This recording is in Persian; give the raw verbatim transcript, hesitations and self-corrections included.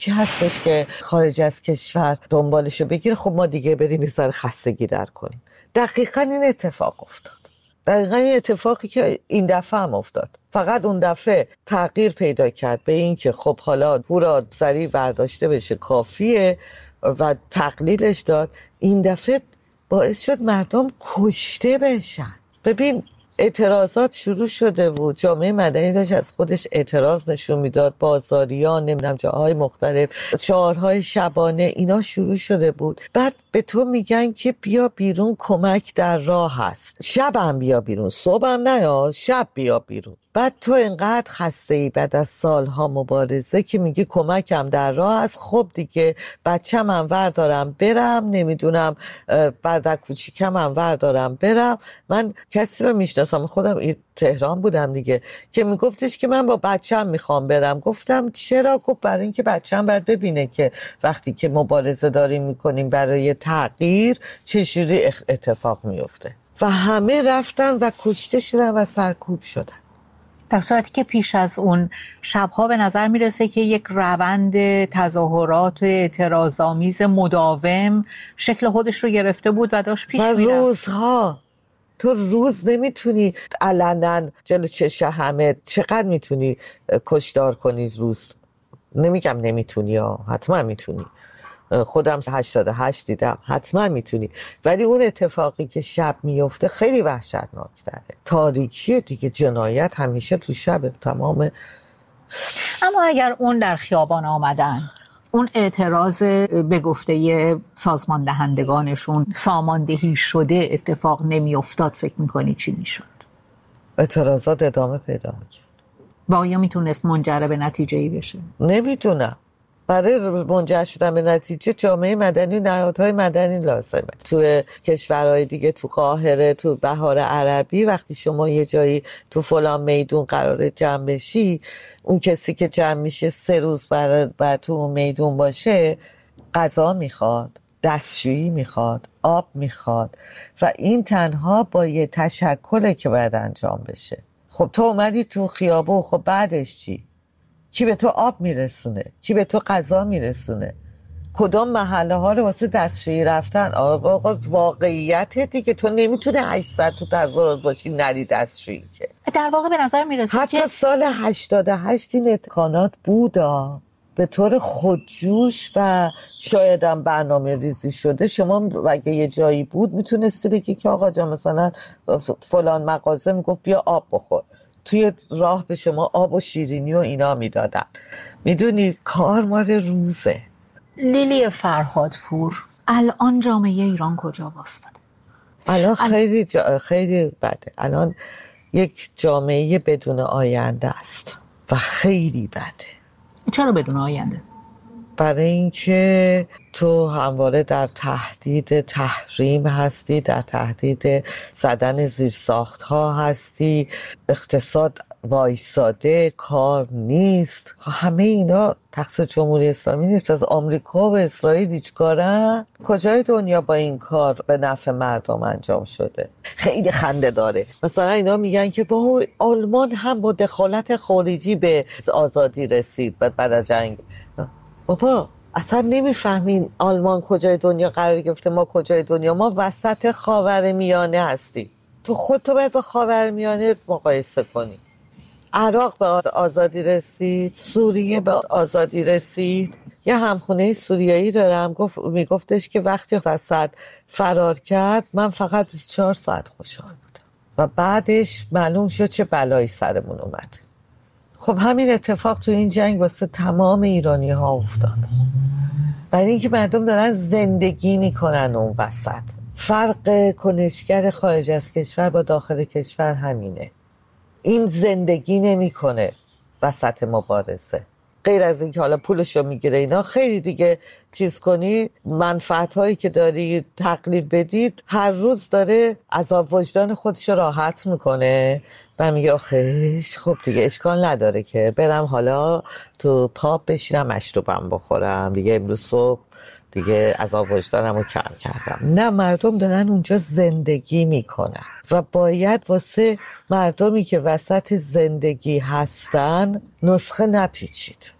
یکی هستش که خارج از کشور دنبالشو بگیره، خب ما دیگه بریم یه ذره خستگی در کنیم. دقیقاً این اتفاق افتاد. دقیقاً این اتفاقی که این دفعه هم افتاد. فقط اون دفعه تغییر پیدا کرد به این که خب حالا هورا سریع برداشته بشه کافیه و تقلیلش داد. این دفعه باعث شد مردم کشته بشن. ببین اعتراضات شروع شده بود، جامعه مدنی داشت از خودش اعتراض نشون میداد، بازاریان، نمیدونم جاهای مختلف، شعارهای شبانه، اینا شروع شده بود. بعد به تو میگن که بیا بیرون، کمک در راه هست. شب هم بیا بیرون، صبح هم نه، شب بیا بیرون. بعد تو انقدر خسته ای بعد از سالها مبارزه که میگی کمکم در راه هست. خب دیگه بچم هم وردارم برم، نمیدونم بردک کوچیکم هم وردارم برم. من کسی رو میشناسم، خودم این تهران بودم دیگه، که میگفتش که من با بچم میخوام برم. گفتم چرا؟ گفت برای اینکه بچم باید ببینه که وقتی که مبارزه داریم میکنیم برای تغییر چجوری اتفاق میفته. و همه رفتن و کشته شدن و سرکوب شدن. در صورتی که پیش از اون شبها به نظر میرسه که یک روند تظاهرات و اعتراض‌آمیز مداوم شکل خودش رو گرفته بود و داشت پیش میرفت. و روزها تو روز نمیتونی علنا جلو چشم همه، چقدر میتونی کشتار کنی روز؟ نمیگم نمیتونی ها، حتما میتونی. خودم هشتاد و هشت دیدم، حتما میتونی. ولی اون اتفاقی که شب میفته خیلی وحشتناک‌تره. تاریکی دیگه، جنایت همیشه تو شب تمام. اما اگر اون در خیابان آمدن، اون اعتراض به گفته سازمان دهندگانشون ساماندهی شده اتفاق نمی افتاد، فکر میکنی چی میشد؟ اعتراضات ادامه پیدا میکرد. و آیا میتونست منجر به نتیجه ای بشه؟ نمیدونم. برای منجر شدن به نتیجه جامعه مدنی، نهادهای مدنی لازمه. تو کشورهای دیگه، تو قاهره، تو بهار عربی، وقتی شما یه جایی تو فلان میدون قراره جمع بشی، اون کسی که جمع میشه سه روز بعد تو اون میدون باشه، غذا میخواد، دستشویی میخواد، آب میخواد. و این تنها با یه تشکله که باید انجام بشه. خب تو اومدی تو خیابون، خب بعدش چی؟ کی به تو آب میرسونه؟ کی به تو غذا میرسونه؟ کدام محله ها رو واسه دستشویی رفتن؟ آقا واقعیت دیگه، تو نمیتونه هشت ساعت تو تظاهرات باشی نری دستشویی. که در واقع به نظر میرسه حتی که سال هشتاد و هشت این امکانات بودا، به طور خودجوش و شایدم برنامه ریزی شده. شما اگه یه جایی بود میتونستی بگی که آقا جان مثلا فلان مغازه میگفت بیا آب بخور، توی راه به شما آب و شیرینی و اینا میدادن. میدونی کار مال روزه. لیلی فرهادپور، الان جامعه ایران کجا واسطاده؟ الان خیلی جا... خیلی بده. الان یک جامعه بدون آینده است و خیلی بده. چرا بدون آینده؟ برای اینکه تو همواره در تهدید تحریم هستی، در تهدید زدن زیرساخت ها هستی، اقتصاد وایساده، کار نیست. همه اینا تقصیر جمهوری اسلامی نیست. پس آمریکا و اسرائیل هیچ کارن؟ کجای دنیا با این کار به نفع مردم انجام شده؟ خیلی خنده داره. مثلا اینا میگن که با آلمان هم با دخالت خارجی به آزادی رسید بعد از جنگ. بابا اصلا نمیفهمین آلمان کجای دنیا قرار گرفته، ما کجای دنیا؟ ما وسط خاورمیانه هستیم. تو خودتو باید با خاورمیانه مقایسه کنی. عراق به آزادی رسید، سوریه به آزادی رسید. یه همخونه سوریایی دارم، گفت میگفتش که وقتی از اسد فرار کرد من فقط بیست و چهار ساعت خوشحال بودم و بعدش معلوم شد چه بلایی سرمون اومد. خب همین اتفاق تو این جنگ واسه تمام ایرانی ها افتاد، برای اینکه مردم دارن زندگی میکنن اون وسط. فرق کنشگر خارج از کشور با داخل کشور همینه، این زندگی نمیکنه وسط مبارزه. غیر از اینکه حالا پولشو میگیره اینا، خیلی دیگه چیز کنی، منفعت هایی که داری تقلیل بدید، هر روز داره عذاب وجدان خودش راحت میکنه و میگه آخیش خب دیگه اشکال نداره که برم حالا تو پاپ بشینم مشروبم بخورم دیگه، امروز صبح دیگه عذاب وجدانمو کم کردم. نه، مردم دارن اونجا زندگی میکنن و باید واسه مردمی که وسط زندگی هستن نسخه نپیچید.